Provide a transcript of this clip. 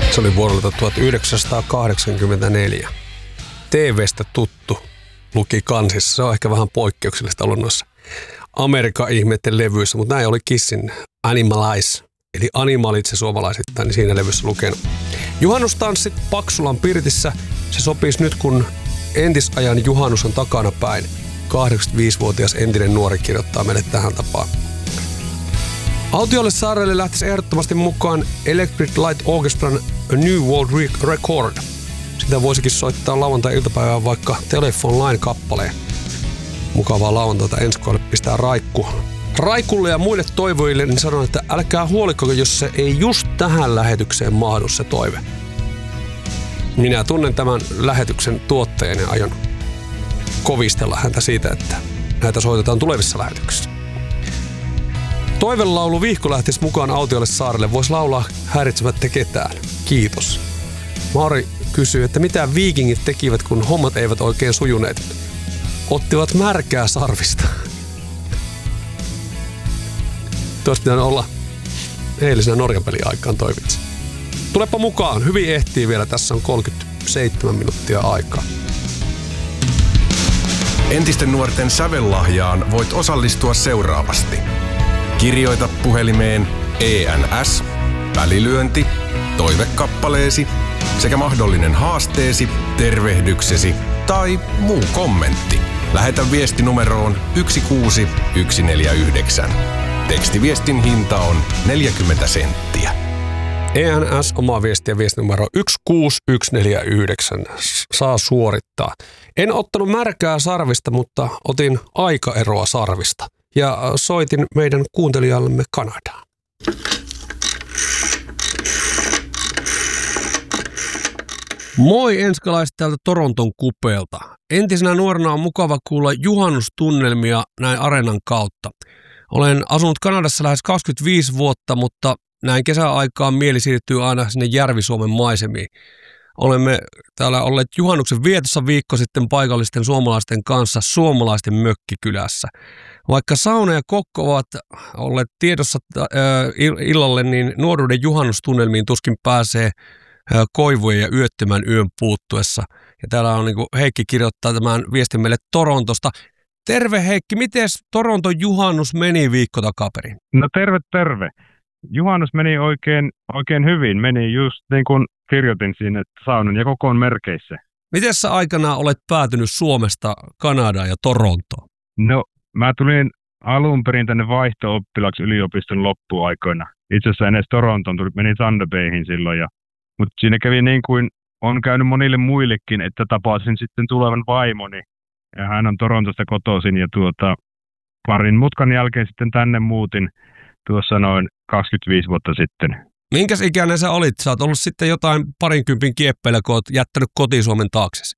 Se oli vuodelta 1984. TV:stä tuttu luki kansissa. Se on ehkä vähän poikkeuksellista ollut noissa Amerikan ihmeiden levyissä, mutta näin oli Kissin Animalize, eli Animalit se suomalaisittain, niin siinä levyssä lukenut. Juhannustanssit Paksulan Pirtissä. Se sopisi nyt, kun entisajan juhannus on takana päin. 85-vuotias entinen nuori kirjoittaa meille tähän tapaan. Autiolle saarelle lähtisi ehdottomasti mukaan Electric Light Orchestran A New World Record. Sitä voisikin soittaa lauantai-iltapäivään vaikka Telephone Line-kappaleen. Mukavaa lauantaita ensi kuulle pistää Raikku. Raikulle ja muille toivoille niin sanon, että älkää huoliko, jos se ei just tähän lähetykseen mahdu se toive. Minä tunnen tämän lähetyksen tuottajan ja aion kovistella häntä siitä, että näitä soitetaan tulevissa lähetyksissä. Toivelaulu Vihko lähtisi mukaan Autiolle saarelle. Voisi laulaa häiritsemättä ketään. Kiitos. Mauri kysyy, että mitä viikingit tekivät, kun hommat eivät oikein sujuneet. Ottivat märkää sarvista. Tuossa pitänyt olla eilisenä Norjan pelin aikaan toi vitsi. Tulepa mukaan. Hyvin ehtii vielä. Tässä on 37 minuuttia aikaa. Entisten nuorten sävellahjaan voit osallistua seuraavasti. Kirjoita puhelimeen ENS, välilyönti, toivekappaleesi sekä mahdollinen haasteesi, tervehdyksesi tai muu kommentti. Lähetä viesti numeroon 16149. Tekstiviestin hinta on 40 senttiä. ENS omaa viestiä viestinumero 16149 saa suorittaa. En ottanut märkää sarvista, mutta otin aikaeroa sarvista ja soitin meidän kuuntelijallemme Kanadaan. Moi enskalaiset täältä Toronton kupeelta. Entisenä nuorena on mukava kuulla juhannustunnelmia näin Areenan kautta. Olen asunut Kanadassa lähes 25 vuotta, mutta näin kesäaikaan mieli siirtyy aina sinne Järvi-Suomen maisemiin. Olemme täällä olleet juhannuksen vietossa viikko sitten paikallisten suomalaisten kanssa suomalaisten mökkikylässä. Vaikka sauna ja kokko ovat olleet tiedossa illalle, niin nuoruuden juhannustunnelmiin tuskin pääsee koivujen ja yöttömän yön puuttuessa. Ja täällä on Heikki kirjoittaa tämän viestin meille Torontosta. Terve Heikki, miten Toronton juhannus meni viikko takaperin? No terve. Juhannus meni oikein hyvin. Meni just niin kuin kirjoitin siinä, että saunan ja kokoon merkeissä. Miten sä aikana olet päätynyt Suomesta Kanadaan ja Torontoon? No, mä tulin alun perin tänne vaihto-oppilaksi yliopiston loppuaikoina. Itse asiassa ennen Torontoon menin Thunder Bayhin silloin. Mutta siinä kävi niin kuin on käynyt monille muillekin, että tapasin sitten tulevan vaimoni. Ja hän on Torontosta kotoisin ja parin mutkan jälkeen sitten tänne muutin tuossa noin 25 vuotta sitten. Minkäs ikäinen sä olit? Sä oot ollut sitten jotain 20 kieppeillä, kun oot jättänyt koti-Suomen taaksesi.